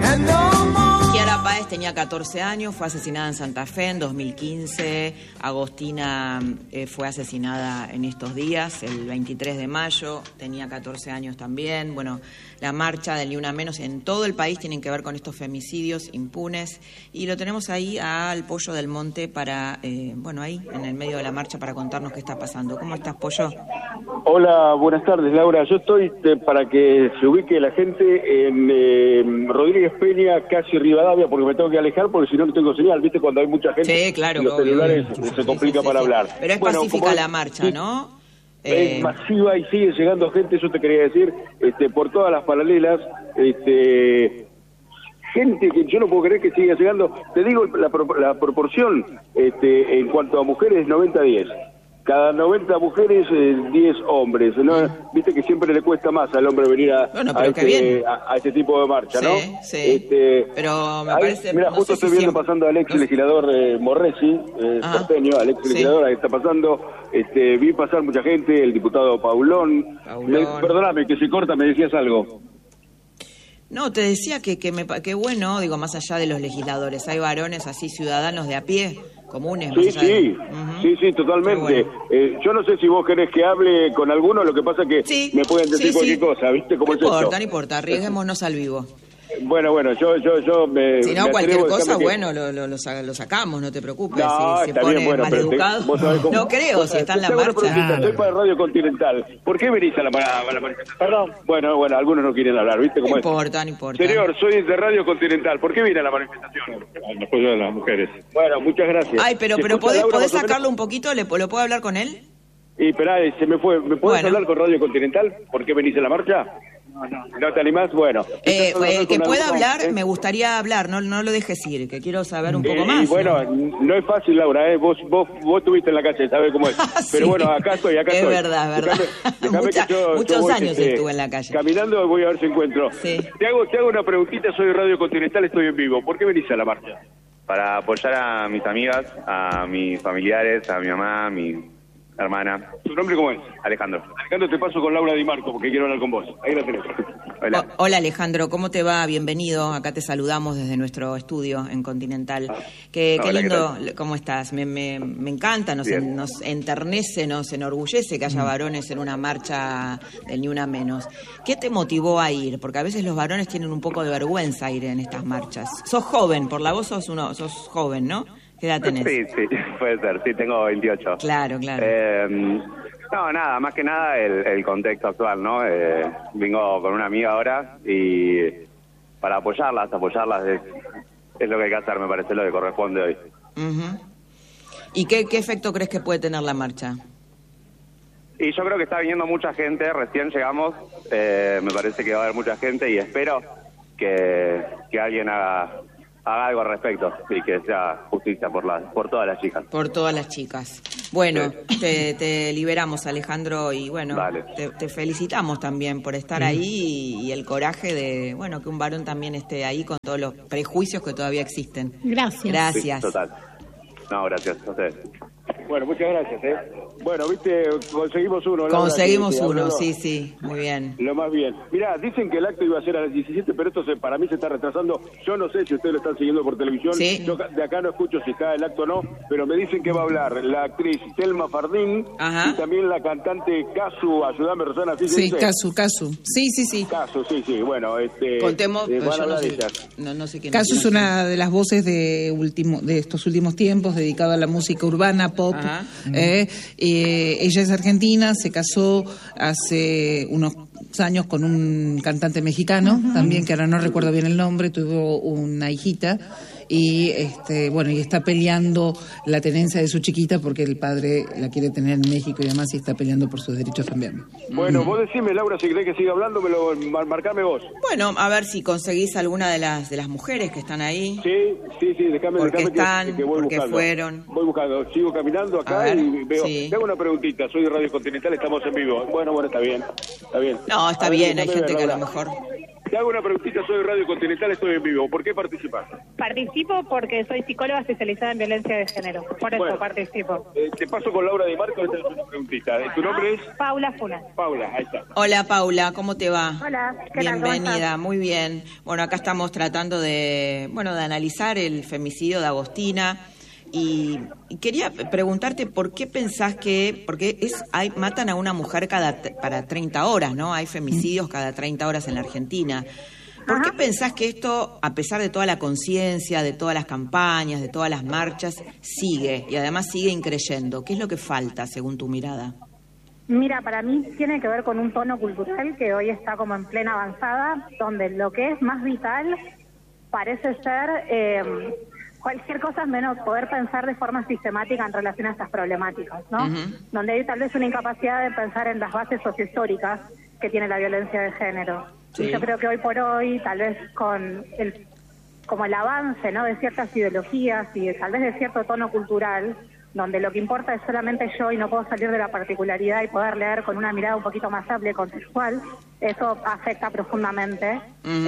Kiara Páez tenía 14 años, fue asesinada en Santa Fe en 2015. Agostina fue asesinada en estos días, el 23 de mayo, tenía 14 años también. Bueno, la marcha del Ni Una Menos en todo el país tienen que ver con estos femicidios impunes. Y lo tenemos ahí al Pollo del Monte para, bueno, ahí en el medio de la marcha para contarnos qué está pasando. ¿Cómo estás, Pollo? Hola, buenas tardes, Laura. Yo estoy para que se ubique la gente en Rodríguez Peña, casi Rivadavia, porque me tengo que alejar porque si no tengo señal. ¿Viste? Cuando hay mucha gente, sí, claro, los celulares se complica para hablar. Pero es pacífica la marcha, ¿no? Es masiva y sigue llegando gente, eso te quería decir, por todas las paralelas, gente que yo no puedo creer que siga llegando. Te digo la proporción en cuanto a mujeres, 90-10. Cada 90 mujeres, 10 hombres, ¿no? Viste que siempre le cuesta más al hombre venir a este tipo de marcha, ¿no? Sí, pero me parece... Mira, justo estoy viendo pasando al ex legislador Morresi, porteño, al ex legislador, ahí está pasando, vi pasar mucha gente, el diputado Paulón. Perdóname, que se corta, me decías algo. No, te decía que bueno, digo, más allá de los legisladores, hay varones así, ciudadanos de a pie, comunes. Sí, totalmente. Bueno. Yo no sé si vos querés que hable con alguno, lo que pasa es que me pueden decir cualquier cosa, ¿viste cómo es esto? No importa, arriesguémonos al vivo. Bueno, yo me... Si no, cualquier cosa, bueno, lo sacamos, no te preocupes. No, si se pone bien, maleducado, no creo, si está en la marcha. Estoy para Radio Continental. ¿Por qué venís a la manifestación? Perdón. Bueno, algunos no quieren hablar, ¿viste cómo es? No importa. Señor, soy de Radio Continental. ¿Por qué viene a la manifestación? En apoyo de las mujeres. Bueno, muchas gracias. Ay, pero ¿podés sacarlo un poquito? ¿Lo puedo hablar con él? Y esperá, se me fue. ¿Me puedes hablar con Radio Continental? ¿Por qué venís a la marcha? ¿No te animás? Bueno. Que pueda hablar, me gustaría hablar, no lo dejes ir, que quiero saber un poco más. Y bueno, no es fácil, Laura, vos estuviste en la calle, sabés cómo es. Sí. Pero bueno, acá estoy. Es verdad. Muchos años estuve en la calle. Caminando voy a ver si encuentro. Sí. Te hago una preguntita, soy de Radio Continental, estoy en vivo. ¿Por qué venís a la marcha? Para apoyar a mis amigas, a mis familiares, a mi mamá, a mi hermana. ¿Tu nombre cómo es? Alejandro. Alejandro, te paso con Laura Di Marco porque quiero hablar con vos. Ahí la tenés. Hola. Hola Alejandro, ¿cómo te va? Bienvenido. Acá te saludamos desde nuestro estudio en Continental. Qué lindo, ¿cómo estás? Me encanta, nos enternece, nos enorgullece que haya varones en una marcha del Ni Una Menos. ¿Qué te motivó a ir? Porque a veces los varones tienen un poco de vergüenza ir en estas marchas. Sos joven, por la voz sos joven, ¿no? ¿Qué edad tenés? Sí, puede ser. Sí, tengo 28. Claro. No, nada, más que nada el contexto actual, ¿no? Vengo con una amiga ahora y para apoyarlas es lo que hay que hacer, me parece, lo que corresponde hoy. ¿Y qué efecto crees que puede tener la marcha? Y yo creo que está viniendo mucha gente, recién llegamos, me parece que va a haber mucha gente y espero que alguien haga algo al respecto y que sea justicia por todas las chicas. Por todas las chicas. Bueno, sí. te liberamos, Alejandro, y bueno, te felicitamos también por estar ahí y el coraje de, bueno, que un varón también esté ahí con todos los prejuicios que todavía existen. Gracias. Sí, total. No, gracias a ustedes. Bueno, muchas gracias, Bueno, viste, conseguimos uno. Laura, conseguimos uno, sí, muy bien. Lo más bien. Mirá, dicen que el acto iba a ser a las 17, pero esto para mí se está retrasando. Yo no sé si ustedes lo están siguiendo por televisión. Sí. Yo de acá no escucho si está el acto o no, pero me dicen que va a hablar la actriz Telma Fardín y también la cantante Casu, ayúdame, Rosana. Sí, Casu. Sí. Casu, sí. Bueno, contemos, van a yo hablar no sé quién Casu es una de las voces de estos últimos tiempos, dedicada a la música urbana, pop. Ella es argentina, se casó hace unos años con un cantante mexicano, también, que ahora no recuerdo bien el nombre, tuvo una hijita. Y y está peleando la tenencia de su chiquita porque el padre la quiere tener en México y demás, y está peleando por sus derechos también. Bueno, vos decime, Laura, si querés que siga hablando, marcame vos. Bueno, a ver si conseguís alguna de las mujeres que están ahí. Sí, déjame que voy porque buscando. Fueron. Voy buscando, sigo caminando acá y veo. Te hago una preguntita, soy de Radio Continental, estamos en vivo. Bueno, está bien. No, está bien, hay gente que a lo mejor... Te hago una preguntita, soy Radio Continental, estoy en vivo. ¿Por qué participás? Participo porque soy psicóloga especializada en violencia de género. Por eso participo. Te paso con Laura Di Marco, esta es una preguntita. ¿Tu nombre es? Paula Funes. Paula, ahí está. Hola Paula, ¿cómo te va? Hola, ¿qué tal? Bienvenida, muy bien. Bueno, acá estamos tratando de analizar el femicidio de Agostina. Y quería preguntarte por qué pensás porque matan a una mujer para 30 horas, ¿no? Hay femicidios cada 30 horas en la Argentina. ¿Por qué pensás que esto, a pesar de toda la conciencia, de todas las campañas, de todas las marchas, sigue y además sigue increyendo? ¿Qué es lo que falta, según tu mirada? Mira, para mí tiene que ver con un tono cultural que hoy está como en plena avanzada, donde lo que es más vital parece ser cualquier cosa menos poder pensar de forma sistemática en relación a estas problemáticas, ¿no? Donde hay tal vez una incapacidad de pensar en las bases sociohistóricas que tiene la violencia de género. Sí. Y yo creo que hoy por hoy, tal vez con el avance, ¿no?, de ciertas ideologías y tal vez de cierto tono cultural, donde lo que importa es solamente yo y no puedo salir de la particularidad y poder leer con una mirada un poquito más amplia y contextual, eso afecta profundamente.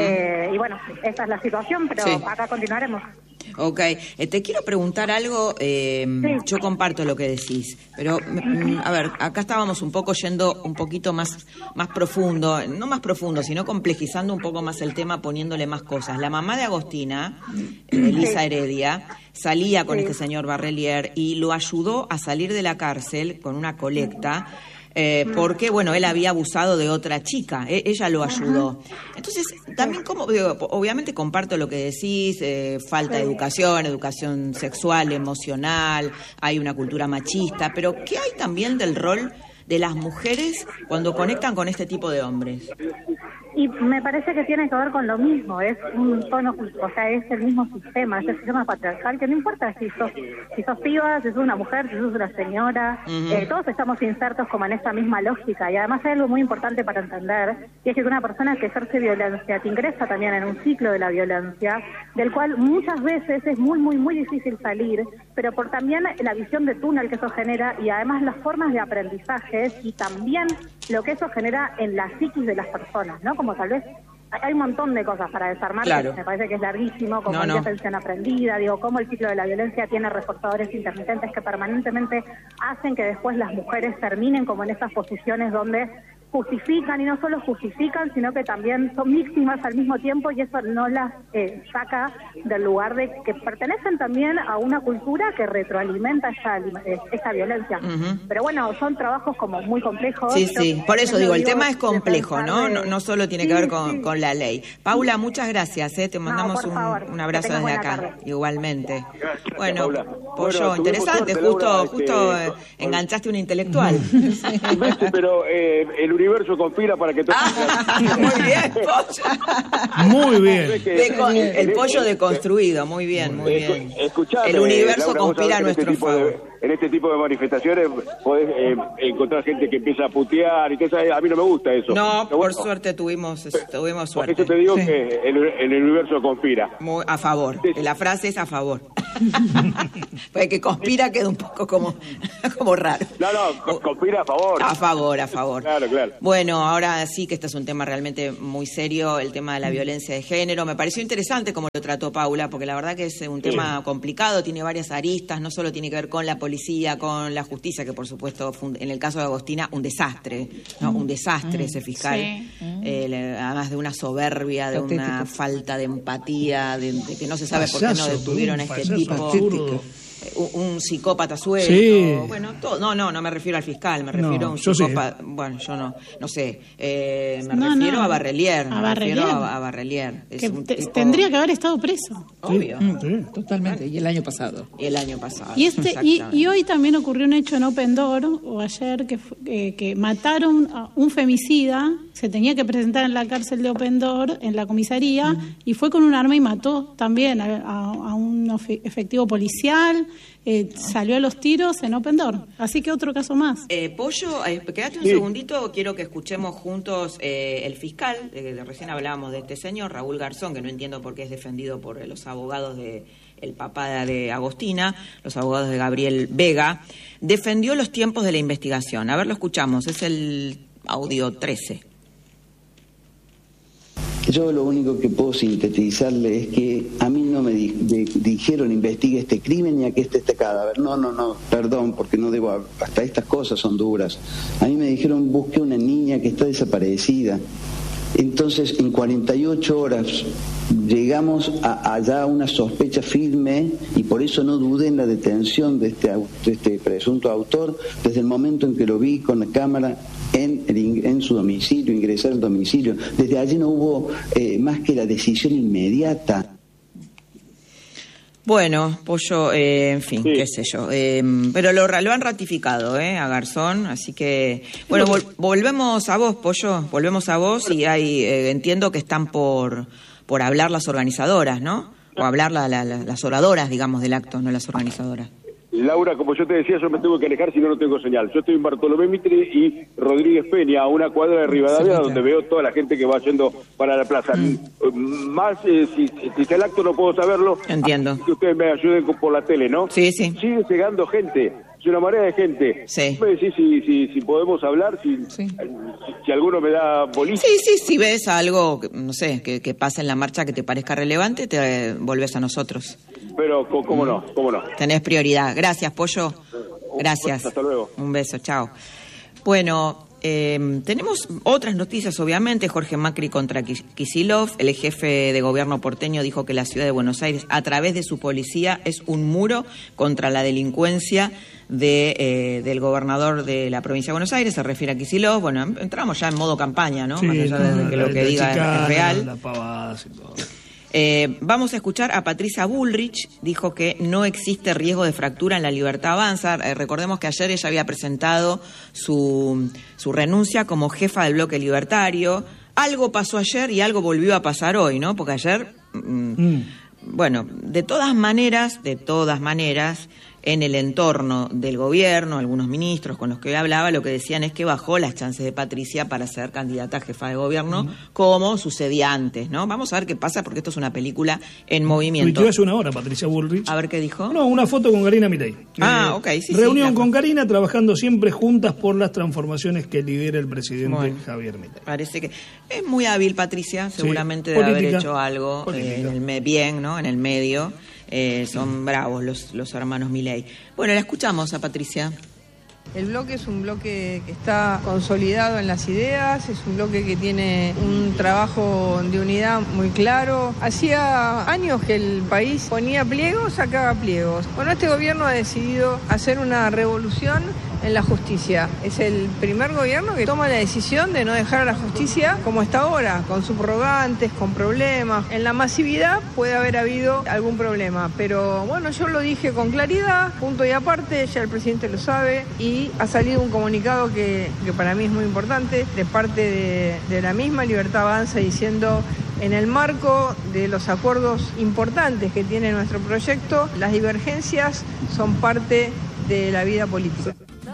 Y bueno, esa es la situación, pero acá continuaremos. Ok, te quiero preguntar algo, yo comparto lo que decís, pero a ver, acá estábamos un poco yendo un poquito más profundo, no más profundo, sino complejizando un poco más el tema, poniéndole más cosas. La mamá de Agostina, Elisa Heredia, salía con este señor Barrelier y lo ayudó a salir de la cárcel con una colecta, porque, bueno, él había abusado de otra chica, ella lo ayudó. Entonces, también, obviamente comparto lo que decís, falta de educación sexual, emocional, hay una cultura machista, pero ¿qué hay también del rol de las mujeres cuando conectan con este tipo de hombres? Y me parece que tiene que ver con lo mismo, es un tono, o sea, es el mismo sistema, es el sistema patriarcal, que no importa si sos piba, si sos una mujer, si sos una señora, todos estamos insertos como en esta misma lógica, y además hay algo muy importante para entender, y es que una persona que ejerce violencia te ingresa también en un ciclo de la violencia, del cual muchas veces es muy, muy, muy difícil salir, pero por también la visión de túnel que eso genera, y además las formas de aprendizaje, y también lo que eso genera en la psiquis de las personas, ¿no? Como tal vez hay un montón de cosas para desarmar, que me parece que es larguísimo, como la atención aprendida, cómo el ciclo de la violencia tiene reforzadores intermitentes que permanentemente hacen que después las mujeres terminen como en estas posiciones donde justifican, y no solo justifican, sino que también son víctimas al mismo tiempo, y eso no las saca del lugar de que pertenecen también a una cultura que retroalimenta esta violencia. Pero bueno, son trabajos como muy complejos. Sí, por eso digo, el tema es complejo, ¿no? No solo tiene que ver con la ley. Paula, muchas gracias, te mandamos un abrazo desde acá, tarde. Igualmente. Gracias, bueno, Paula. Pollo, interesante, justo enganchaste un intelectual. Pero el universo conspira para que todo... Muy bien, Pollo. Muy bien. El pollo deconstruido, muy bien. Escuchame, el universo Laura, conspira a nuestro favor. En este tipo de manifestaciones podés encontrar gente que empieza a putear y todo eso. A mí no me gusta eso. No, por suerte tuvimos suerte. Por eso te digo que el universo conspira. Muy a favor. La frase es a favor. Porque que conspira queda un poco como raro. No, conspira a favor. A favor. Claro. Bueno, ahora sí que este es un tema realmente muy serio, el tema de la violencia de género. Me pareció interesante cómo lo trató Paula, porque la verdad que es un tema complicado, tiene varias aristas, no solo tiene que ver con la policía, con la justicia, que por supuesto, en el caso de Agostina, un desastre, ¿no? Un desastre ese fiscal, además de una soberbia, de una falta de empatía, de que no se sabe por qué no detuvieron a este tipo. Un psicópata suelto, bueno, todo. No me refiero al fiscal, me refiero a un psicópata, bueno, yo no sé, me refiero a Barrelier, a Barrelier. Tendría que haber estado preso. Obvio. Totalmente, y el año pasado. Y hoy también ocurrió un hecho en Open Door, o ayer, que mataron a un femicida, se tenía que presentar en la cárcel de Open Door, en la comisaría, y fue con un arma y mató también a un efectivo policial. Salió a los tiros en Open Door. Así que otro caso más. Pollo, quédate un segundito, quiero que escuchemos juntos el fiscal, recién hablábamos de este señor, Raúl Garzón, que no entiendo por qué es defendido por los abogados de el papá de Agostina, los abogados de Gabriel Vega, defendió los tiempos de la investigación. A ver, lo escuchamos, es el audio 13. Yo lo único que puedo sintetizarle es que a mí no me dijeron investigue este crimen y aquí está este cadáver. No, perdón, porque no debo, hasta estas cosas son duras. A mí me dijeron busque una niña que está desaparecida. Entonces, en 48 horas llegamos allá a una sospecha firme y por eso no dudé en la detención de este presunto autor desde el momento en que lo vi con la cámara en su domicilio, ingresar al domicilio. Desde allí no hubo más que la decisión inmediata. Bueno, Pollo, en fin, sí. Qué sé yo. Pero lo han ratificado, a Garzón, así que... Bueno, volvemos a vos, Pollo, volvemos a vos y hay, entiendo que están por hablar las organizadoras, ¿no? O hablar las oradoras, digamos, del acto, no las organizadoras. Laura, como yo te decía, yo me tengo que alejar si no tengo señal. Yo estoy en Bartolomé Mitre y Rodríguez Peña, a una cuadra de Rivadavia, donde veo toda la gente que va yendo para la plaza. Más, si está el acto no puedo saberlo. Entiendo. Que ustedes me ayuden por la tele, ¿no? Sí. Sigue llegando gente. Es una marea de gente. Sí. Me decís si podemos hablar, si alguno me da bolilla. Sí, si ves algo, no sé, que pasa en la marcha que te parezca relevante, te volvés a nosotros. Pero, ¿cómo no? Tenés prioridad. Gracias, Pollo. Gracias. Hasta luego. Un beso, chao. Bueno, tenemos otras noticias, obviamente. Jorge Macri contra Kicillof. El jefe de gobierno porteño dijo que la ciudad de Buenos Aires, a través de su policía, es un muro contra la delincuencia del gobernador de la provincia de Buenos Aires. Se refiere a Kicillof. Bueno, entramos ya en modo campaña, ¿no? Sí, más allá de que lo que diga chicana, es real. La pavada y todo. Vamos a escuchar a Patricia Bullrich. Dijo que no existe riesgo de fractura en la Libertad Avanza. Recordemos que ayer ella había presentado su renuncia como jefa del bloque libertario. Algo pasó ayer y algo volvió a pasar hoy, ¿no? Porque ayer, bueno, de todas maneras, en el entorno del gobierno, algunos ministros con los que hoy hablaba, lo que decían es que bajó las chances de Patricia para ser candidata a jefa de gobierno, como sucedía antes, ¿no? Vamos a ver qué pasa, porque esto es una película en movimiento. Tuiteó hace una hora Patricia Bullrich. A ver qué dijo. No, una foto con Karina Milei. Ok, sí. Reunión con Karina, trabajando siempre juntas por las transformaciones que lidera el presidente Javier Milei. Parece que es muy hábil Patricia, seguramente sí, debe haber hecho algo bien, ¿no? En el medio. Son bravos los hermanos Milei. Bueno, la escuchamos a Patricia. El bloque es un bloque que está consolidado en las ideas, es un bloque que tiene un trabajo de unidad muy claro. Hacía años que el país ponía pliegos, sacaba pliegos. Bueno, este gobierno ha decidido hacer una revolución en la justicia. Es el primer gobierno que toma la decisión de no dejar a la justicia como está ahora, con subrogantes, con problemas. En la masividad puede haber habido algún problema, pero bueno, yo lo dije con claridad, punto y aparte, ya el presidente lo sabe, y ha salido un comunicado que para mí es muy importante, de parte de la misma Libertad Avanza, diciendo: en el marco de los acuerdos importantes que tiene nuestro proyecto, las divergencias son parte de la vida política.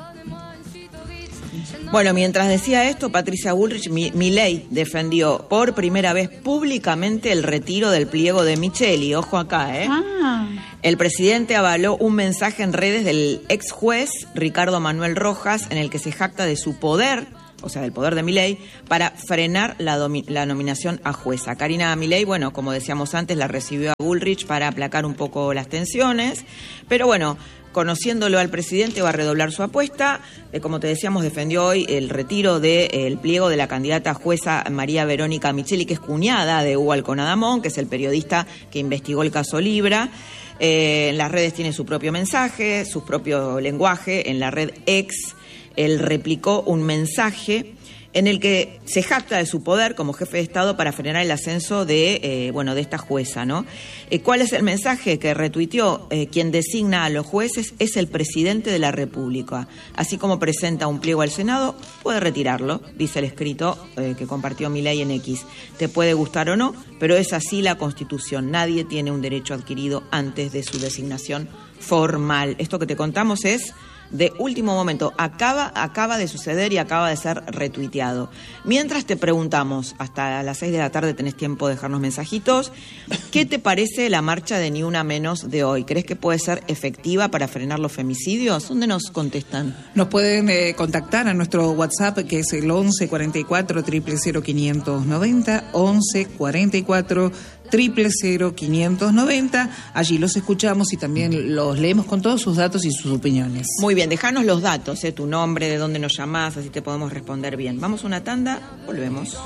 Bueno, mientras decía esto, Patricia Bullrich, Milei defendió por primera vez públicamente el retiro del pliego de Micheli. Ojo acá, El presidente avaló un mensaje en redes del ex juez Ricardo Manuel Rojas, en el que se jacta de su poder, o sea, del poder de Milei, para frenar la nominación a jueza. Karina Milei, bueno, como decíamos antes, la recibió a Bullrich para aplacar un poco las tensiones, pero bueno, conociéndolo al presidente, va a redoblar su apuesta. Como te decíamos, defendió hoy el retiro del pliego de la candidata jueza María Verónica Micheli, que es cuñada de Hugo Alconadamón, que es el periodista que investigó el caso Libra. En las redes tiene su propio mensaje, su propio lenguaje. En la red X, él replicó un mensaje en el que se jacta de su poder como jefe de Estado para frenar el ascenso de esta jueza, ¿no? ¿Cuál es el mensaje que retuiteó? Quien designa a los jueces es el presidente de la República. Así como presenta un pliego al Senado, puede retirarlo, dice el escrito que compartió Milei en X. Te puede gustar o no, pero es así la Constitución. Nadie tiene un derecho adquirido antes de su designación formal. Esto que te contamos es de último momento. Acaba de suceder y acaba de ser retuiteado. Mientras te preguntamos, hasta las 6 de la tarde tenés tiempo de dejarnos mensajitos, ¿qué te parece la marcha de Ni Una Menos de hoy? ¿Crees que puede ser efectiva para frenar los femicidios? ¿Dónde nos contestan? Nos pueden contactar a nuestro WhatsApp, que es el 11 44 000 590, 11 44 000 590. Allí los escuchamos y también los leemos con todos sus datos y sus opiniones. Muy bien, dejanos los datos, tu nombre, de dónde nos llamás, así te podemos responder bien. Vamos a una tanda, volvemos.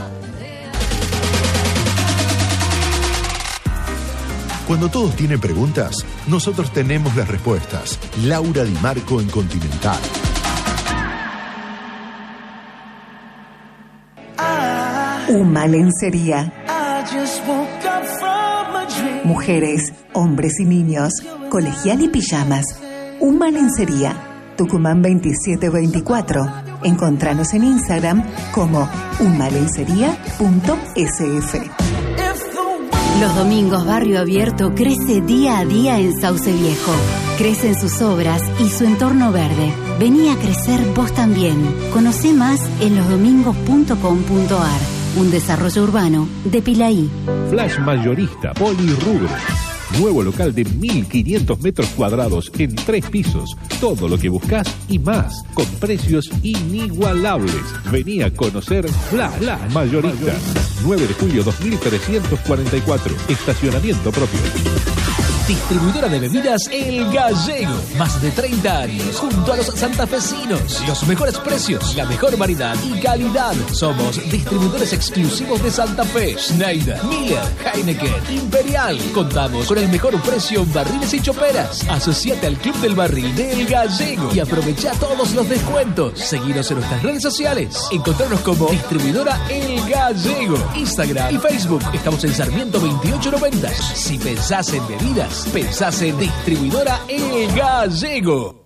Cuando todos tienen preguntas, nosotros tenemos las respuestas. Laura Di Marco en Continental. Uma Lencería. Mujeres, hombres y niños, colegial y pijamas. Uma Lencería, Tucumán 2724. Encontranos en Instagram como umalencería.sf. Los domingos Barrio Abierto crece día a día en Sauce Viejo. Crecen sus obras y su entorno verde. Vení a crecer vos también. Conocé más en losdomingos.com.ar. Un desarrollo urbano de Pilaí. Flash Mayorista Polirrubro. Nuevo local de 1.500 metros cuadrados en 3 pisos. Todo lo que buscas y más, con precios inigualables. Vení a conocer Flash Mayorista. 9 de julio 2344. Estacionamiento propio. Distribuidora de bebidas El Gallego. Más de 30 años junto a los santafesinos. Los mejores precios, la mejor variedad y calidad. Somos distribuidores exclusivos de Santa Fe, Schneider, Miller, Heineken, Imperial. Contamos con el mejor precio en barriles y choperas. Asociate al Club del Barril de El Gallego y aprovecha todos los descuentos. Seguinos en nuestras redes sociales. Encontrarnos como Distribuidora El Gallego. Instagram y Facebook. Estamos en Sarmiento 2890. Si pensás en bebidas, pensás en Distribuidora El Gallego.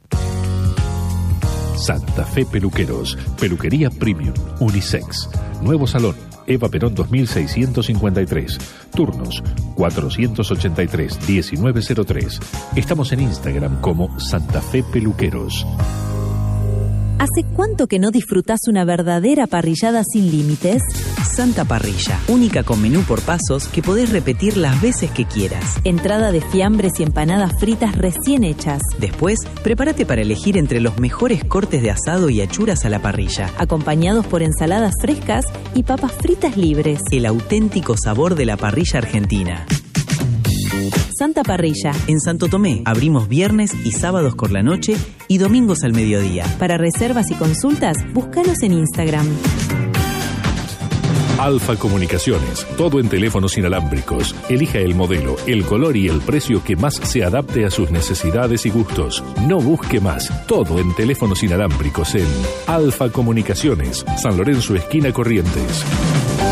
Santa Fe Peluqueros, peluquería premium, unisex. Nuevo salón, Eva Perón 2653. Turnos 483-1903. Estamos en Instagram como Santa Fe Peluqueros. ¿Hace cuánto que no disfrutás una verdadera parrillada sin límites? Santa Parrilla, única con menú por pasos que podés repetir las veces que quieras. Entrada de fiambres y empanadas fritas recién hechas. Después, prepárate para elegir entre los mejores cortes de asado y achuras a la parrilla, acompañados por ensaladas frescas y papas fritas libres. El auténtico sabor de la parrilla argentina. Santa Parrilla. En Santo Tomé, abrimos viernes y sábados por la noche y domingos al mediodía. Para reservas y consultas, búscanos en Instagram. Alfa Comunicaciones, todo en teléfonos inalámbricos. Elija el modelo, el color y el precio que más se adapte a sus necesidades y gustos. No busque más, todo en teléfonos inalámbricos en Alfa Comunicaciones, San Lorenzo, esquina Corrientes.